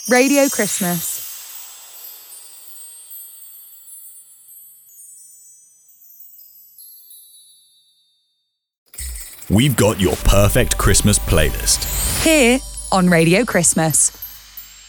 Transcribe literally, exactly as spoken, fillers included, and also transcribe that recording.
Radio Christmas. We've got your perfect Christmas playlist. Here on Radio Christmas.